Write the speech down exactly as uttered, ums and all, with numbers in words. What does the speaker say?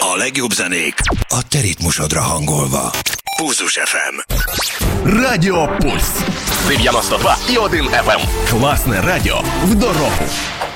A legjobb zenék a te ritmusodra hangolva. Pulzus еф ем. Радіо Пульс. дев'яносто два і один еф ем. Класне радіо в дорогу.